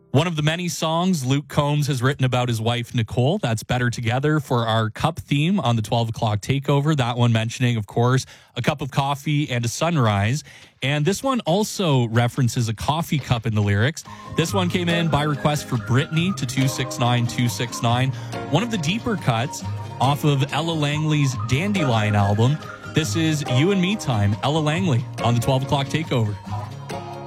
One of the many songs Luke Combs has written about his wife, Nicole. That's Better Together for our cup theme on the 12 o'clock takeover. That one mentioning, of course, a cup of coffee and a sunrise. And this one also references a coffee cup in the lyrics. This one came in by request for Brittany to 269269. One of the deeper cuts off of Ella Langley's Dandelion album. This is You and Me Time, Ella Langley on the 12 o'clock takeover.